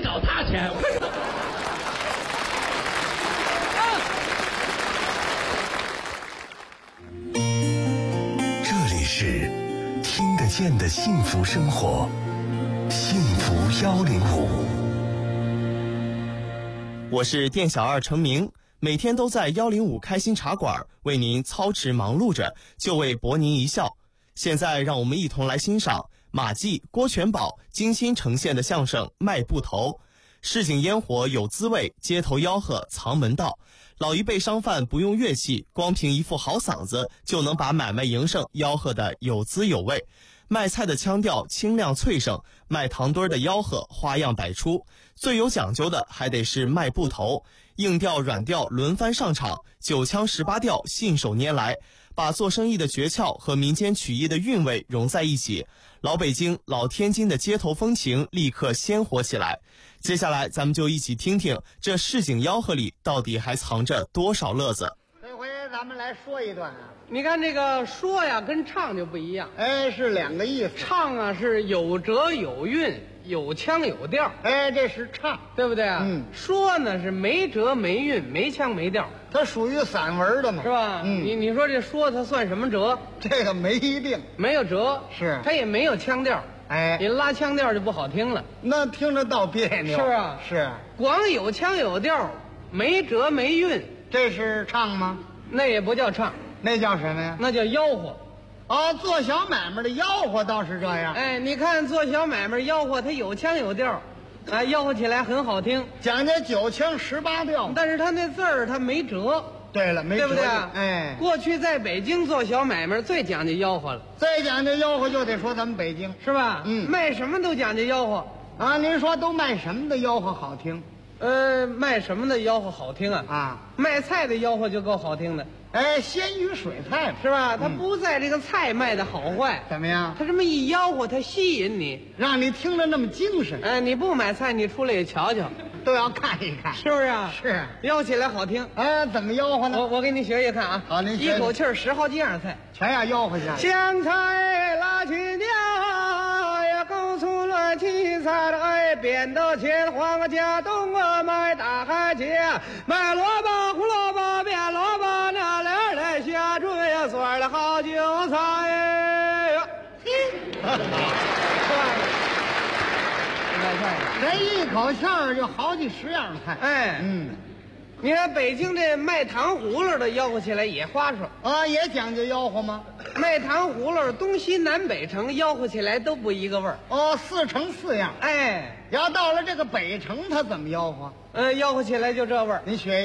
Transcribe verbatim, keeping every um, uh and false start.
找他钱，快说。 这里是听得见的幸福生活，幸福幺零五。 我是店小二程明，每天都在幺零五开心茶馆为您操持忙碌着，就为博您一笑。现在让我们一同来欣赏马季、郭全宝精心呈现的相声《卖布头》。市井烟火有滋味，街头吆喝藏门道。老一辈商贩不用乐器，光凭一副好嗓子就能把买卖营生吆喝得有滋有味。卖菜的腔调清亮脆声，卖糖墩的吆喝花样百出。最有讲究的还得是卖布头，硬调软调轮番上场，九腔十八调信手拈来，把做生意的诀窍和民间曲艺的韵味融在一起，老北京老天津的街头风情立刻鲜活起来。接下来咱们就一起听听这市井吆喝里到底还藏着多少乐子。 这回咱们来说一段啊， 你看这个说呀跟唱就不一样， 哎，是两个意思。 唱啊是有辙有韵，有腔有调， 哎，这是唱， 对不对啊？ 嗯。 说呢是没辙没韵，没腔没调， 它属于散文的嘛， 是吧？ 嗯， 你你说这说它算什么辙？ 这个没一定， 没有辙， 是它也没有腔调， 哎， 你拉腔调就不好听了， 那听着倒别扭。 是啊， 是， 光有腔有调，没辙没韵， 这是唱吗？ 那也不叫唱， 那叫什么呀？ 那叫吆喝。 哦，做小买卖的吆喝倒是这样， 哎，你看做小买卖吆喝，它有腔有调，哎，吆喝起来很好听， 讲究九腔十八调。 但是它那字儿它没辙。 对了，没对不对啊？ 哎， 过去在北京做小买卖最讲究吆喝了， 再讲究吆喝就得说咱们北京是吧？ 嗯， 卖什么都讲究吆喝啊。您说都卖什么的吆喝好听？ 呃，卖什么的吆喝好听啊？ 啊， 卖菜的吆喝就够好听的， 哎，鲜鱼水菜是吧？他嗯不在这个菜卖的好坏， 怎么样？ 他这么一吆喝，他吸引你， 让你听着那么精神， 哎，你不买菜，你出来也瞧瞧， 都要看一看， 是不是啊？ 是， 吆起来好听。 哎，怎么吆喝呢？ 我我给你学学看啊， 好您学学一口气儿十好几样菜， 全要吆喝下去。 香菜拉去掉呀，勾出了七彩的哎，扁豆切黄瓜加冬瓜，买大海茄，买萝卜胡萝卜变萝卜，那俩来下坠呀，蒜了好韭菜呀，是吧？卖菜的， 人一口气儿就好几十样菜。 哎， 嗯， 你看北京这卖糖葫芦的吆喝起来也花哨， 啊，也讲究吆喝吗？ 卖糖葫芦东西南北城吆喝起来都不一个味儿。 哦，四乘四样。 哎， 要到了这个北城，他怎么吆喝？ 呃，吆喝起来就这味儿。 您学一